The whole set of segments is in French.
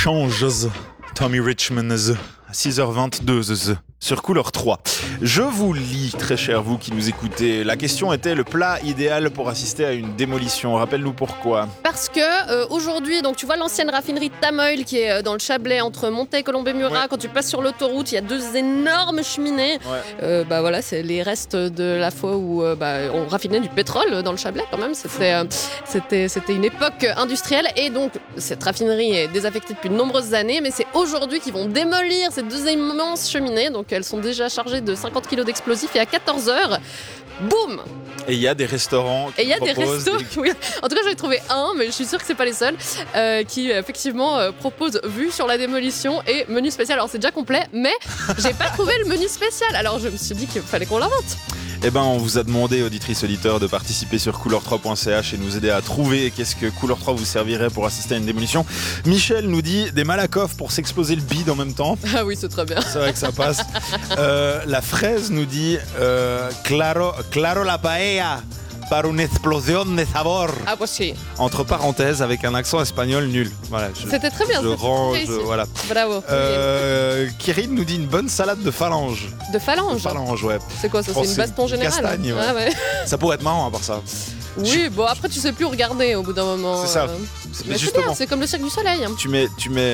Changes, Tommy Richmond, 6h22 sur Couleur 3. Je vous lis, très cher vous qui nous écoutez. La question était le plat idéal pour assister à une démolition. Rappelle-nous pourquoi. Parce que aujourd'hui, donc tu vois l'ancienne raffinerie de Tamoil qui est dans le Chablais entre Montaix et Colombey-Murat. Ouais. Quand tu passes sur l'autoroute, il y a 2 énormes cheminées. Ouais. Voilà, c'est les restes de la fois où on raffinait du pétrole dans le Chablais quand même. C'était une époque industrielle et donc cette raffinerie est désaffectée depuis de nombreuses années. Mais c'est aujourd'hui qu'ils vont démolir ces 2 immenses cheminées. Donc elles sont déjà chargées de 50 kg d'explosifs et à 14h, boum! Et il y a des restaurants qui proposent oui. En tout cas, j'en ai trouvé un, mais je suis sûre que c'est pas les seuls, qui effectivement proposent vue sur la démolition et menu spécial. Alors c'est déjà complet, mais j'ai pas trouvé le menu spécial. Alors je me suis dit qu'il fallait qu'on l'invente. Eh ben, on vous a demandé, auditrices, auditeurs, de participer sur couleur3.ch et nous aider à trouver qu'est-ce que Couleur 3 vous servirait pour assister à une démolition. Michel nous dit des Malakoff pour s'exploser le bide en même temps. Ah oui, c'est très bien. C'est vrai que ça passe. La fraise nous dit claro la paella par une explosion de sabor. Ah, possible. Entre parenthèses, avec un accent espagnol nul. Voilà, c'était très bien. Voilà. Bravo. Kirin nous dit une bonne salade de phalange. De phalange. Phalange, ouais. C'est quoi ça? C'est une baston générale. Castagne, ouais. Ah, ouais. Ça pourrait être marrant à part ça. Oui, bon après tu sais plus où regarder au bout d'un moment. C'est ça. Mais c'est bien, c'est comme le Cirque du Soleil. Tu mets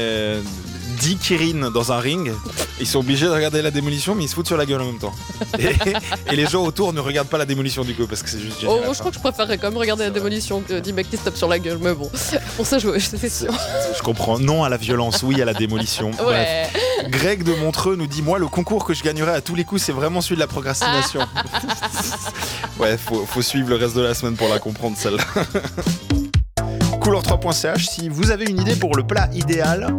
10 Kirin dans un ring, ils sont obligés de regarder la démolition, mais ils se foutent sur la gueule en même temps. Et les gens autour ne regardent pas la démolition du coup, parce que c'est juste génial. Je crois que je préférerais quand même regarder la démolition que 10 mecs qui se tapent sur la gueule, mais bon, pour ça c'est sûr. Je comprends, non à la violence, oui à la démolition. Ouais. Bref. Greg de Montreux nous dit, moi le concours que je gagnerais à tous les coups, c'est vraiment celui de la procrastination. Ouais, faut suivre le reste de la semaine pour la comprendre celle-là. Couleur3.ch, si vous avez une idée pour le plat idéal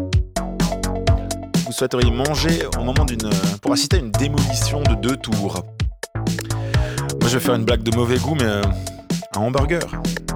vous souhaiteriez manger au moment pour assister à une démolition de 2 tours. Moi je vais faire une blague de mauvais goût, mais un hamburger.